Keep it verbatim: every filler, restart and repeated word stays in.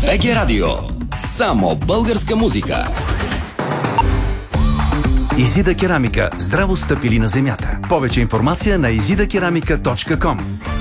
БГ Радио. Само българска музика. Изида керамика. Здраво стъпили на земята. Повече информация на изида керамика точка ком.